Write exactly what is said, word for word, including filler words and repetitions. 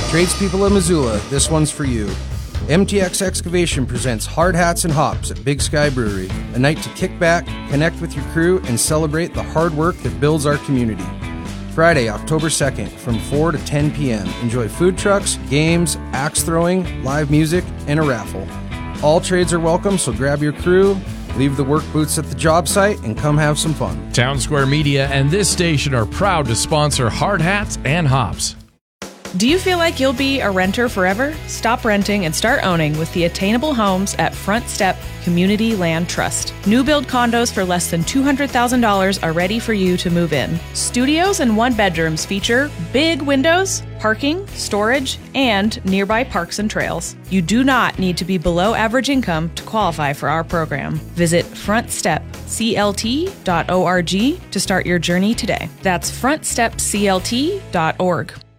Tradespeople of Missoula, this one's for you. M T X Excavation presents Hard Hats and Hops at Big Sky Brewery, a night to kick back, connect with your crew, and celebrate the hard work that builds our community. Friday, October second, from four to ten p.m. Enjoy food trucks, games, axe throwing, live music, and a raffle. All trades are welcome, so grab your crew, leave the work boots at the job site, and come have some fun. Town Square Media and this station are proud to sponsor Hard Hats and Hops. Do you feel like you'll be a renter forever? Stop renting and start owning with the attainable homes at Front Step Community Land Trust. New build condos for less than two hundred thousand dollars are ready for you to move in. Studios and one bedrooms feature big windows, parking, storage, and nearby parks and trails. You do not need to be below average income to qualify for our program. Visit front step c l t dot org to start your journey today. That's front step c l t dot org.